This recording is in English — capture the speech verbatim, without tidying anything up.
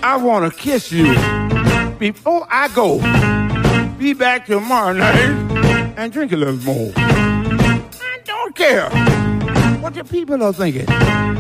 I want to kiss you before I go. Be back tomorrow night and drink a little more. I don't care what the people are thinking.